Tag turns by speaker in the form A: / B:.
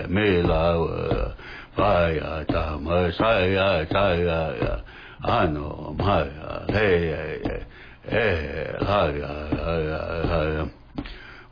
A: mi la pa ya ta ma sa ya ano ma ya he ha ya